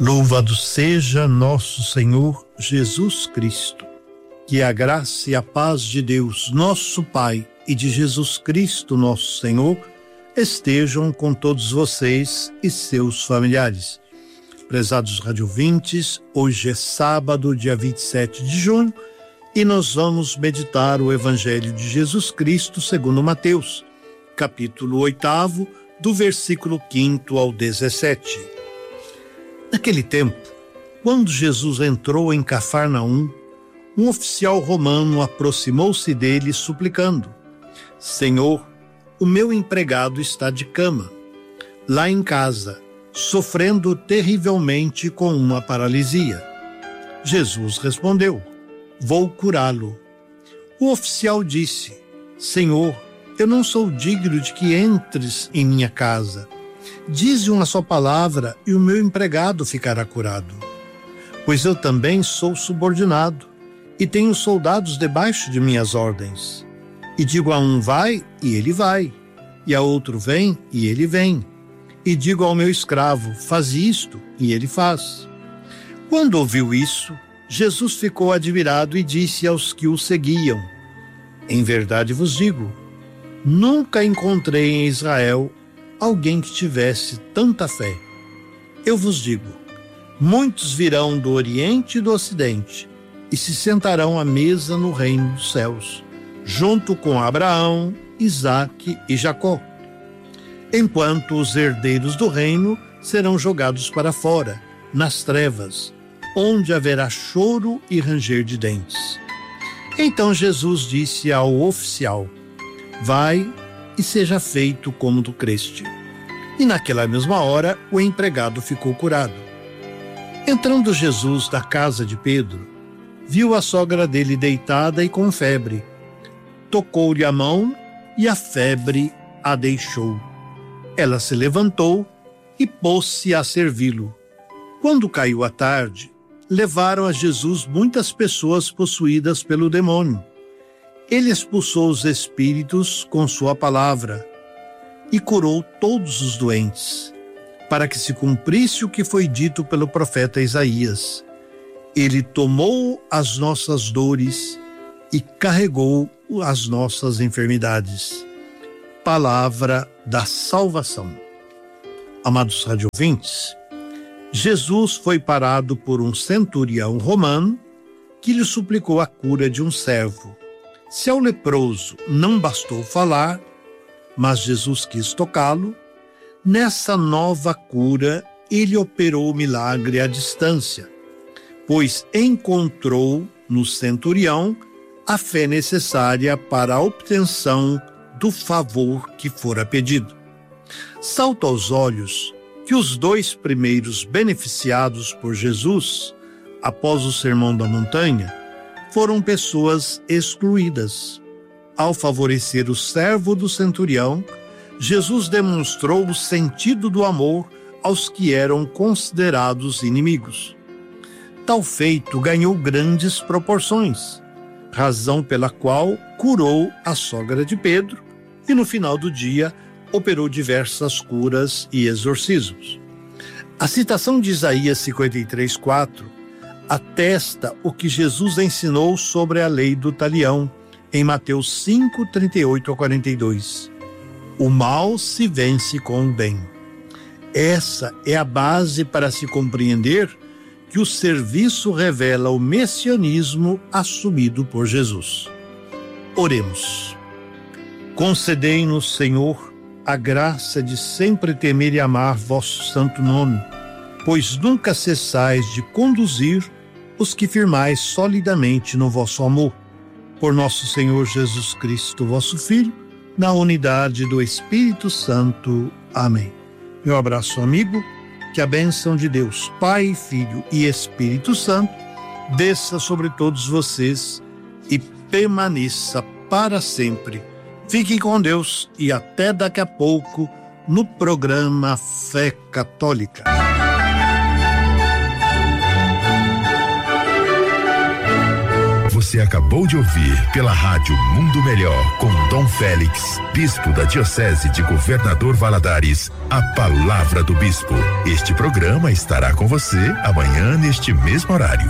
Louvado seja nosso Senhor Jesus Cristo. Que a graça e a paz de Deus, nosso Pai, e de Jesus Cristo, nosso Senhor, estejam com todos vocês e seus familiares. Prezados radiovintes, hoje é sábado, dia 27 de junho, e nós vamos meditar o Evangelho de Jesus Cristo segundo Mateus, capítulo 8, do versículo 5 ao 17. Naquele tempo, quando Jesus entrou em Cafarnaum, um oficial romano aproximou-se dele suplicando: Senhor, o meu empregado está de cama, lá em casa, sofrendo terrivelmente com uma paralisia. Jesus respondeu: Vou curá-lo. O oficial disse: Senhor, eu não sou digno de que entres em minha casa. Dize uma só palavra e o meu empregado ficará curado. Pois eu também sou subordinado e tenho soldados debaixo de minhas ordens. E digo a um vai e ele vai, e a outro vem e ele vem. E digo ao meu escravo, faz isto, e ele faz. Quando ouviu isso, Jesus ficou admirado e disse aos que o seguiam: Em verdade vos digo, nunca encontrei em Israel alguém que tivesse tanta fé. Eu vos digo, muitos virão do Oriente e do Ocidente e se sentarão à mesa no reino dos céus, junto com Abraão, Isaque e Jacó, enquanto os herdeiros do reino serão jogados para fora, nas trevas, onde haverá choro e ranger de dentes. Então Jesus disse ao oficial: Vai e seja feito como tu creste. E naquela mesma hora o empregado ficou curado. Entrando Jesus da casa de Pedro, viu a sogra dele deitada e com febre. Tocou-lhe a mão e a febre a deixou. Ela se levantou e pôs-se a servi-lo. Quando caiu a tarde, levaram a Jesus muitas pessoas possuídas pelo demônio. Ele expulsou os espíritos com sua palavra e curou todos os doentes, para que se cumprisse o que foi dito pelo profeta Isaías. Ele tomou as nossas dores e carregou as nossas enfermidades. Palavra da salvação. Amados radiovintes, Jesus foi parado por um centurião romano que lhe suplicou a cura de um servo. Se ao leproso não bastou falar, mas Jesus quis tocá-lo, nessa nova cura ele operou o milagre à distância, pois encontrou no centurião a fé necessária para a obtenção do favor que fora pedido. Salta aos olhos que os dois primeiros beneficiados por Jesus, após o Sermão da Montanha, foram pessoas excluídas. Ao favorecer o servo do centurião, Jesus demonstrou o sentido do amor aos que eram considerados inimigos. Tal feito ganhou grandes proporções, razão pela qual curou a sogra de Pedro e no final do dia operou diversas curas e exorcismos. A citação de Isaías 53:4 atesta o que Jesus ensinou sobre a lei do talião em Mateus 5:38-42. O mal se vence com o bem. Essa é a base para se compreender que o serviço revela o messianismo assumido por Jesus. Oremos. Concedei-nos, Senhor, a graça de sempre temer e amar vosso santo nome, pois nunca cessais de conduzir os que firmais solidamente no vosso amor. Por nosso Senhor Jesus Cristo, vosso Filho, na unidade do Espírito Santo. Amém. Meu abraço, amigo. Que a bênção de Deus, Pai, Filho e Espírito Santo, desça sobre todos vocês e permaneça para sempre. Fiquem com Deus e até daqui a pouco no programa Fé Católica. Você acabou de ouvir pela Rádio Mundo Melhor, com Dom Félix, bispo da Diocese de Governador Valadares, a Palavra do Bispo. Este programa estará com você amanhã neste mesmo horário.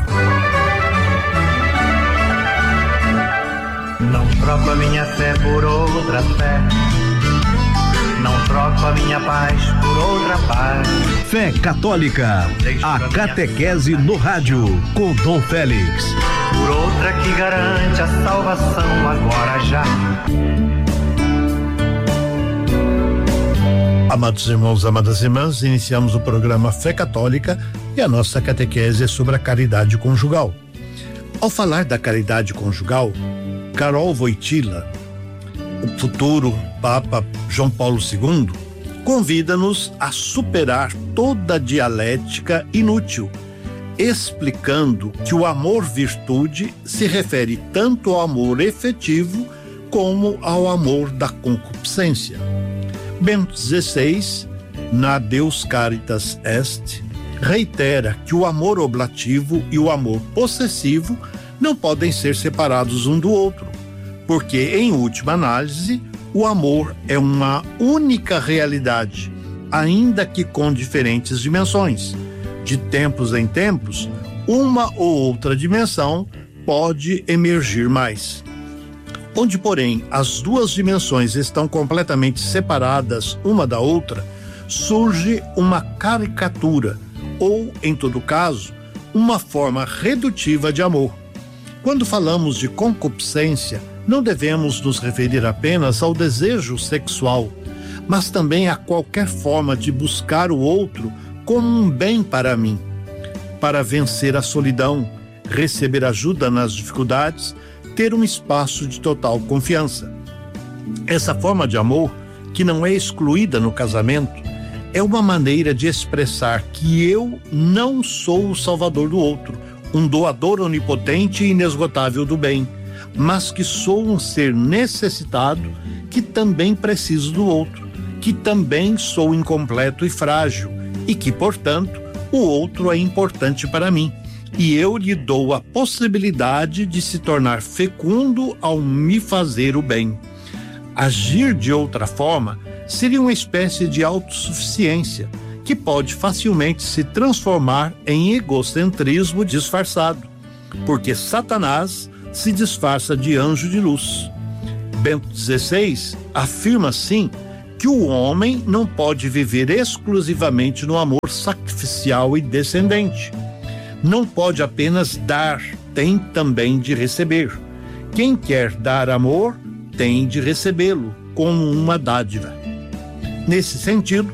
Não troco a minha fé por outra fé, não troco a minha paz por outra paz. Fé Católica, a catequese no rádio, com Dom Félix. Por outra que garante a salvação agora já. Amados irmãos, amadas irmãs, iniciamos o programa Fé Católica e a nossa catequese é sobre a caridade conjugal. Ao falar da caridade conjugal, Karol Wojtyla, o futuro Papa João Paulo II, convida-nos a superar toda a dialética inútil, explicando que o amor-virtude se refere tanto ao amor efetivo como ao amor da concupiscência. Bento XVI, na Deus Caritas Est, reitera que o amor oblativo e o amor possessivo não podem ser separados um do outro, porque, em última análise, o amor é uma única realidade, ainda que com diferentes dimensões. De tempos em tempos, uma ou outra dimensão pode emergir mais. Onde, porém, as duas dimensões estão completamente separadas uma da outra, surge uma caricatura, ou, em todo caso, uma forma redutiva de amor. Quando falamos de concupiscência, não devemos nos referir apenas ao desejo sexual, mas também a qualquer forma de buscar o outro como um bem para mim, para vencer a solidão, receber ajuda nas dificuldades, ter um espaço de total confiança. Essa forma de amor, que não é excluída no casamento, é uma maneira de expressar que eu não sou o salvador do outro, um doador onipotente e inesgotável do bem, mas que sou um ser necessitado que também preciso do outro, que também sou incompleto e frágil e que, portanto, o outro é importante para mim. E eu lhe dou a possibilidade de se tornar fecundo ao me fazer o bem. Agir de outra forma seria uma espécie de autossuficiência que pode facilmente se transformar em egocentrismo disfarçado, porque Satanás se disfarça de anjo de luz. Bento XVI afirma, assim, que o homem não pode viver exclusivamente no amor sacrificial e descendente. Não pode apenas dar, tem também de receber. Quem quer dar amor, tem de recebê-lo como uma dádiva. Nesse sentido,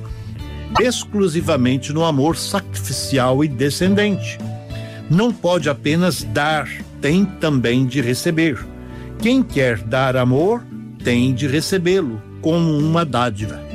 exclusivamente no amor sacrificial e descendente. Não pode apenas dar, tem também de receber. Quem quer dar amor, tem de recebê-lo como uma dádiva.